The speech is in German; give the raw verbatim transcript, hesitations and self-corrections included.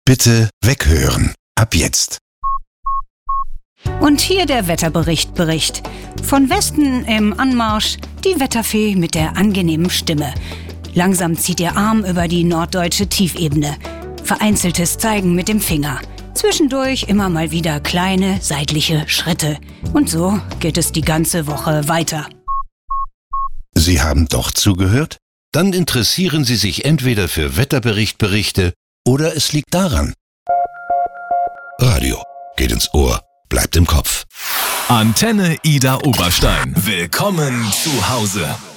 Bitte weghören. Ab jetzt. Und hier der Wetterbericht Bericht. Von Westen im Anmarsch die Wetterfee mit der angenehmen Stimme. Langsam zieht ihr Arm über die norddeutsche Tiefebene. Vereinzeltes Zeigen mit dem Finger. Zwischendurch immer mal wieder kleine seitliche Schritte. Und so geht es die ganze Woche weiter. Sie haben doch zugehört? Dann interessieren Sie sich entweder für Wetterberichtberichte oder es liegt daran. Radio geht ins Ohr, bleibt im Kopf. Antenne Ida Oberstein. Willkommen zu Hause.